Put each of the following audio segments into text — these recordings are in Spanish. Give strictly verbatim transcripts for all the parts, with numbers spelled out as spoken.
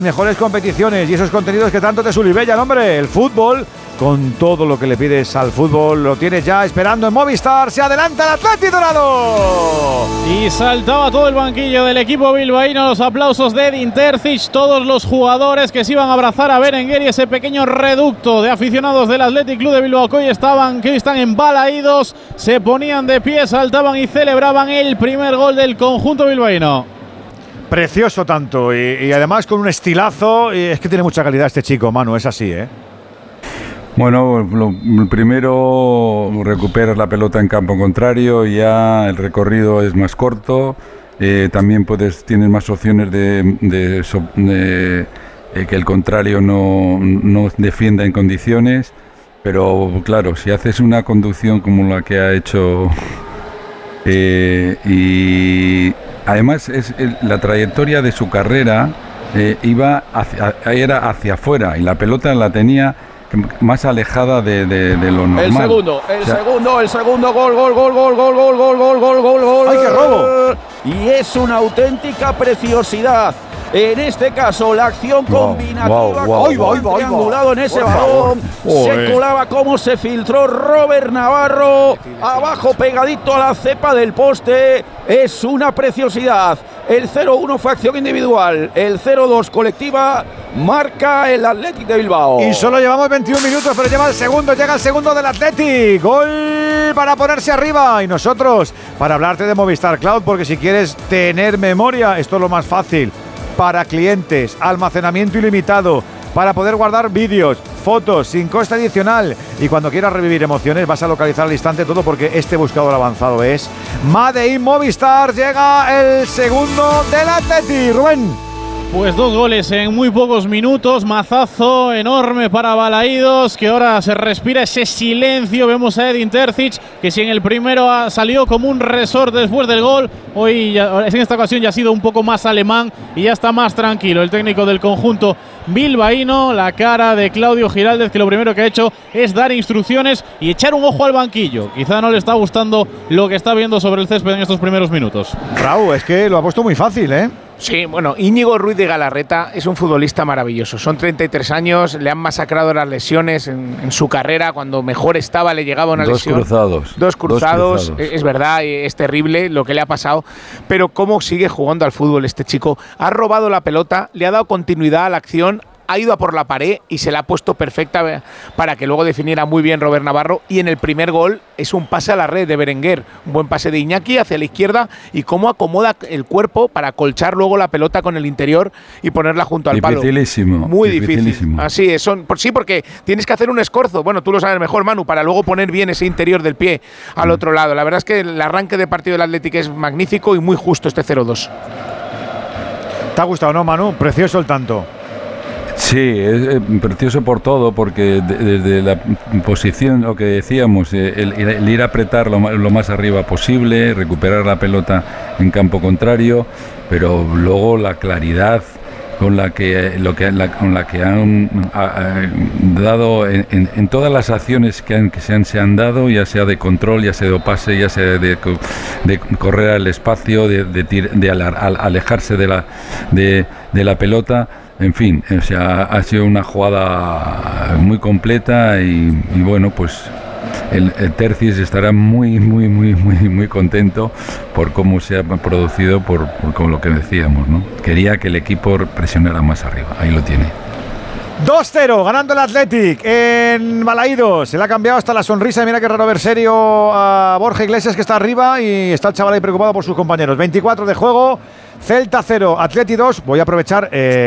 Mejores competiciones y esos contenidos que tanto te sulibellan, hombre. El fútbol, con todo lo que le pides al fútbol, lo tienes ya esperando en Movistar. ¡Se adelanta el Atleti Dorado! Y saltaba todo el banquillo del equipo bilbaíno. Los aplausos de Edin Terzic. Todos los jugadores que se iban a abrazar a Berenguer y ese pequeño reducto de aficionados del Athletic Club de Bilbao que hoy estaban, que hoy están embalaídos, se ponían de pie, saltaban y celebraban el primer gol del conjunto bilbaíno. Precioso tanto, y, y además con un estilazo. Y es que tiene mucha calidad este chico, Manu, es así, ¿eh? Bueno, lo primero, recuperas la pelota en campo contrario, ya el recorrido es más corto, eh, también puedes tienes más opciones de, de, de, de eh, que el contrario no, no defienda en condiciones, pero claro, si haces una conducción como la que ha hecho eh, y además es el, la trayectoria de su carrera eh, iba hacia, era hacia afuera y la pelota la tenía más alejada de, de, de lo normal. El segundo, el o sea, segundo, el segundo gol, gol, gol, gol, gol, gol, gol, gol, gol, gol, gol. ¡Ay, qué robo! Y es una auténtica preciosidad. En este caso, la acción wow, combinativa wow, wow, con wow, el triangulado en ese por balón. favor. Se Joder. colaba como se filtró Robert Navarro. Abajo pegadito a la cepa del poste. Es una preciosidad. El cero uno fue acción individual. El cero dos colectiva marca el Athletic de Bilbao. Y solo llevamos veintiún minutos, pero lleva el segundo, llega el segundo del Athletic. Gol para ponerse arriba. Y nosotros, para hablarte de Movistar Cloud, porque si quieres tener memoria, esto es lo más fácil. Para clientes, almacenamiento ilimitado, para poder guardar vídeos, fotos sin coste adicional. Y cuando quieras revivir emociones, vas a localizar al instante todo, porque este buscador avanzado es Made in Movistar. Llega el segundo del Atleti, Rubén. Pues dos goles en muy pocos minutos, mazazo enorme para Balaídos, que ahora se respira ese silencio. Vemos a Edin Terzic, que si en el primero salió como un resort después del gol, hoy ya, en esta ocasión ya ha sido un poco más alemán y ya está más tranquilo el técnico del conjunto bilbaíno. La cara de Claudio Giraldez, que lo primero que ha hecho es dar instrucciones y echar un ojo al banquillo. Quizá no le está gustando lo que está viendo sobre el césped en estos primeros minutos. Raúl, es que lo ha puesto muy fácil, ¿eh? Sí, bueno, Íñigo Ruiz de Galarreta es un futbolista maravilloso. Son treinta y tres años, le han masacrado las lesiones en, en su carrera. Cuando mejor estaba le llegaba una dos lesión. Cruzados. Dos cruzados. Dos cruzados. Es verdad, es terrible lo que le ha pasado. Pero cómo sigue jugando al fútbol este chico. Ha robado la pelota, le ha dado continuidad a la acción, ha ido a por la pared y se la ha puesto perfecta para que luego definiera muy bien Robert Navarro. Y en el primer gol es un pase a la red de Berenguer, un buen pase de Iñaki hacia la izquierda, y cómo acomoda el cuerpo para colchar luego la pelota con el interior y ponerla junto al palo. Dificilísimo. Muy dificilísimo. difícil. Así es, son, por, sí, porque tienes que hacer un escorzo, bueno, tú lo sabes mejor, Manu, para luego poner bien ese interior del pie al mm. otro lado. La verdad es que el arranque de partido del Athletic es magnífico y muy justo este cero dos. ¿Te ha gustado, no, Manu? Precioso el tanto. Sí, es eh, precioso por todo, porque de, desde la posición, lo que decíamos, eh, el, el ir a apretar lo, lo más arriba posible, recuperar la pelota en campo contrario, pero luego la claridad con la que, lo que, la, con la que han a, a, dado en, en, en todas las acciones que, han, que se, han, se han dado, ya sea de control, ya sea de pase, ya sea de, de correr al espacio, de, de, de, de alejarse de la, de, de la pelota. En fin, o sea, ha sido una jugada muy completa y, y bueno, pues el, el Terzic estará muy, muy, muy, muy, muy contento por cómo se ha producido, por, por como lo que decíamos, ¿no? Quería que el equipo presionara más arriba, ahí lo tiene. dos cero, ganando el Athletic en Balaídos. Se le ha cambiado hasta la sonrisa. Mira qué raro ver serio a Borja Iglesias, que está arriba, y está el chaval ahí preocupado por sus compañeros. veinticuatro de juego, Celta cero, Atleti dos. Voy a aprovechar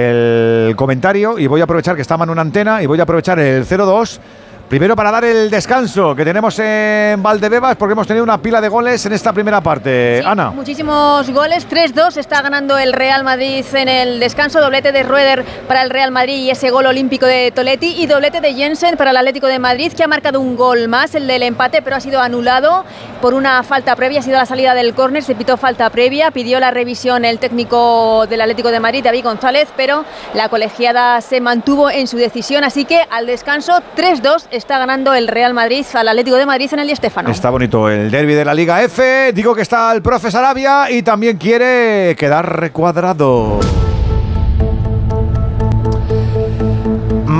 el comentario y voy a aprovechar que está Manu en antena y voy a aprovechar el cero dos. Primero para dar el descanso que tenemos en Valdebebas, porque hemos tenido una pila de goles en esta primera parte. Sí, Ana. Muchísimos goles, tres dos está ganando el Real Madrid en el descanso, doblete de Rueder para el Real Madrid y ese gol olímpico de Toletti, y doblete de Jensen para el Atlético de Madrid, que ha marcado un gol más, el del empate, pero ha sido anulado por una falta previa, ha sido la salida del córner, se pitó falta previa, pidió la revisión el técnico del Atlético de Madrid, David González, pero la colegiada se mantuvo en su decisión, así que al descanso tres dos está ganando el Real Madrid al Atlético de Madrid en el Di Stéfano. Está bonito el derbi de la Liga F. Digo que está el profe Sarabia y también quiere quedar recuadrado.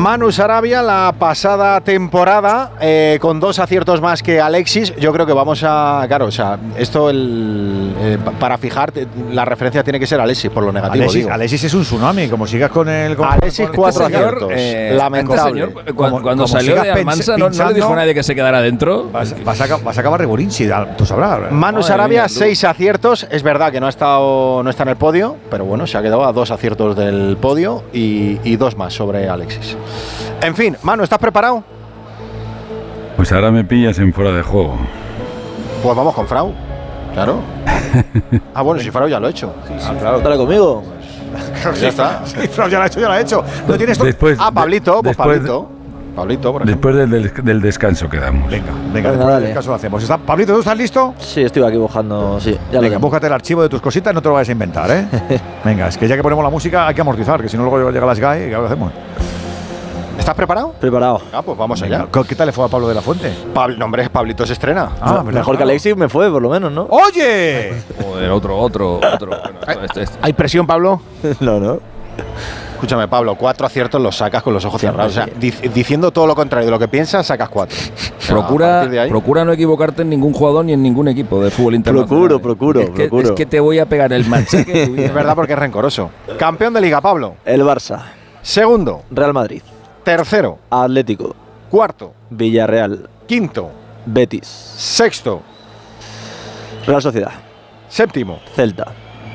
Manu Sarabia la pasada temporada eh, con dos aciertos más que Alexis. Yo creo que vamos a, claro, o sea, esto el, eh, para fijar la referencia tiene que ser Alexis por lo negativo. Alexis, digo. Alexis es un tsunami, como sigas con el con, Alexis con cuatro este señor, aciertos, eh, lamentable. Este señor, Como- cuando como salió sigas de Almansa, pens- no, no le dijo pinchando, a nadie que se quedara dentro. Vas, vas a, vas a acabar Regulinchi, tú sabrás. Manu Madre Sarabia, mía, tú. seis aciertos. Es verdad que no ha estado, no está en el podio, pero bueno, se ha quedado a dos aciertos del podio y, y dos más sobre Alexis. En fin, Manu, ¿estás preparado? Pues ahora me pillas en fuera de juego. Pues vamos con Frau. Claro. Ah, bueno, si Frau ya lo ha hecho. Ah, claro, dale conmigo. Ya está. Sí, Fran, ya lo ha hecho, ya lo ha hecho. No tienes to- Después, Ah, Pablito, pues después- Pablito. Pablito, por ejemplo. Después del, del- del descanso quedamos. Venga, venga, Venga, después dale. del caso lo hacemos. ¿Está- Pablito, ¿tú estás listo? Sí, estoy aquí buscando. Sí, ya lo Venga, tengo. búscate el archivo de tus cositas, no te lo vayas a inventar, ¿eh? Venga, es que ya que ponemos la música hay que amortizar, que si no luego llega la Sky, ¿qué hacemos? ¿Estás preparado? Preparado. Ah, pues vamos allá. Venga, ¿qué tal le fue a Pablo de la Fuente? Pablo, no, hombre, Pablito se estrena. Ah, Mejor verdad, que claro. Alexis me fue, por lo menos, ¿no? ¡Oye! Joder, otro, otro, otro. Bueno, esto- esto- esto- ¿Hay presión, Pablo? no, no. Escúchame, Pablo, cuatro aciertos los sacas con los ojos Sí, cerrados. O sea, sí. di- diciendo todo lo contrario de lo que piensas, sacas cuatro. O sea, a Procura, partir de ahí- procura no equivocarte en ningún jugador ni en ningún equipo de fútbol internacional. Procuro, procuro, es que, procuro. Es que te voy a pegar el machaque de tu vida. Es verdad porque es rencoroso. Campeón de Liga, Pablo. El Barça, Segundo. Real Madrid, Tercero. Atlético, Cuarto. Villarreal, Quinto. Betis, Sexto. Real Sociedad, Séptimo. Celta.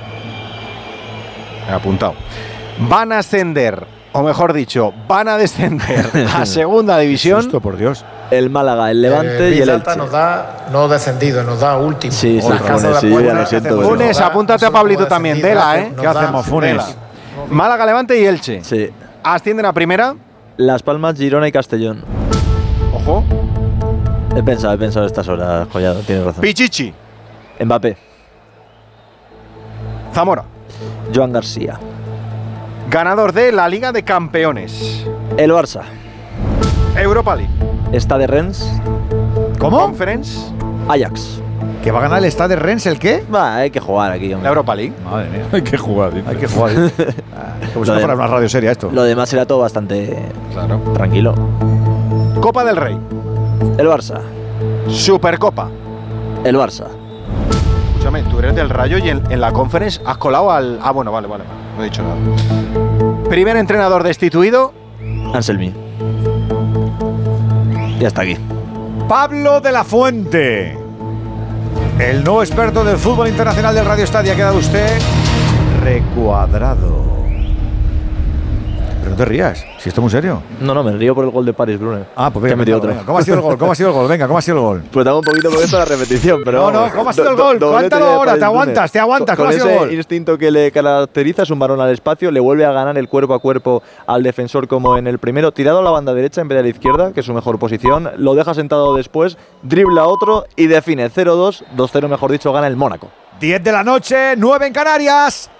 Apuntado. Van a ascender, o mejor dicho, van a descender a segunda división. Susto, por Dios. El Málaga, el Levante Eh, y el Villalta Elche. nos da no descendido, nos da último. Sí, sí, O el caso Funes, de sí, yo ya Puebla, lo siento, nos pero- Funes, da- apúntate a nosotros Pablito como también, descendido, Dela, ¿eh? nos ¿Qué da- hacemos, Funes? Vela. Málaga, Levante y Elche. Sí. Ascienden a primera. Las Palmas, Girona y Castellón. Ojo. He pensado, he pensado estas horas, Collado, tienes razón. Pichichi. Mbappé, Zamora. Joan García. Ganador de la Liga de Campeones. El Barça, Europa League. Stade Rennes, ¿Cómo? Conference. Ajax. ¿Que va a ganar el Stade Rennes el qué? Va, hay que jugar aquí, La hombre. Europa League. Madre mía. Hay que jugar. dice. Hay que jugar. Ah, como si Lo no de- fuera una radio seria esto. Lo demás era todo bastante Claro. tranquilo. Copa del Rey. El Barça, Supercopa. el Barça. Escúchame, tú eres del Rayo y en, en la Conference has colado al... Ah, bueno, vale, vale, vale. No he dicho nada. Primer entrenador destituido. Anselmi. Ya está aquí. Pablo de la Fuente. El nuevo experto del fútbol internacional del Radio Estadio. Ha quedado usted recuadrado. Pero no te rías, si esto es muy serio. No, no, me río por el gol de Paris Brunner. Ah, pues Que venga, ha metido venga, otro. venga. ¿Cómo ha sido el gol? ¿Cómo ha sido el gol? Venga, ¿cómo ha sido el gol? Pues dame un poquito porque esto es la repetición, pero No, vamos. no, ¿cómo ha sido Do- el do- gol? doblete Cuéntalo de ahora, Paris te aguantas, Brunner. te aguantas, Con, ¿cómo ha con sido el ese gol? instinto que le caracteriza, es un balón al espacio, le vuelve a ganar el cuerpo a cuerpo al defensor como en el primero, tirado a la banda derecha en vez de a la izquierda, que es su mejor posición, lo deja sentado después, dribla a otro y define cero dos, dos cero mejor dicho, gana el Mónaco. diez de la noche, nueve en Canarias.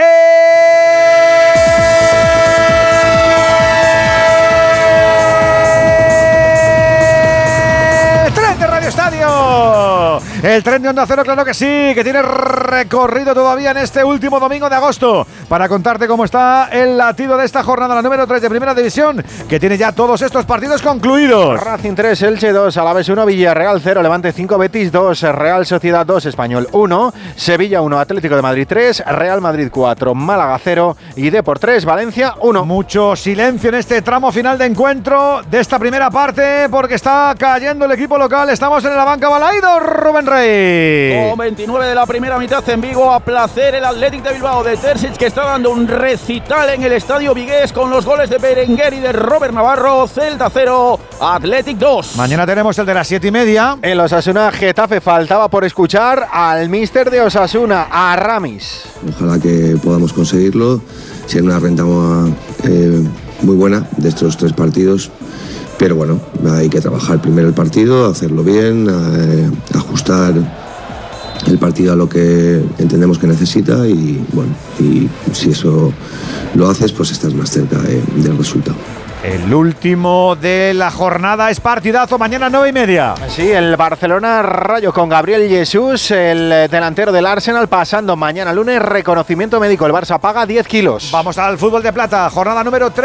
¡El tren de Radio Estadio! El tren de Onda Cero, claro que sí, que tiene recorrido todavía en este último domingo de agosto para contarte cómo está el latido de esta jornada, la número tres de Primera División, que tiene ya todos estos partidos concluidos. Racing tres, Elche dos, Alavés uno, Villarreal cero, Levante cinco, Betis dos, Real Sociedad dos, Español uno, Sevilla uno, Atlético de Madrid tres, Real Madrid cuatro, Málaga cero y Depor tres, Valencia uno. Mucho silencio en este tramo final de encuentro de esta primera parte porque está cayendo el equipo local. Estamos en la banca Balaídos, Rubén Rey. Con veintinueve de la primera mitad en Vigo, a placer el Athletic de Bilbao de Terzic, que está dando un recital en el Estadio Vigués con los goles de Berenguer y de Robert Navarro. Celta cero, Athletic dos. Mañana tenemos el de las siete y media. En los Osasuna Getafe faltaba por escuchar al míster de Osasuna, a Ramis. Ojalá que podamos conseguirlo. Ser una renta eh, muy buena de estos tres partidos. Pero bueno, hay que trabajar primero el partido, hacerlo bien, eh, ajustar el partido a lo que entendemos que necesita y bueno, y si eso lo haces, pues estás más cerca de, del resultado. El último de la jornada es partidazo, mañana nueve y media. Sí, el Barcelona Rayo con Gabriel Jesús, el delantero del Arsenal, pasando mañana lunes reconocimiento médico. El Barça paga diez kilos. Vamos al fútbol de plata, jornada número tres.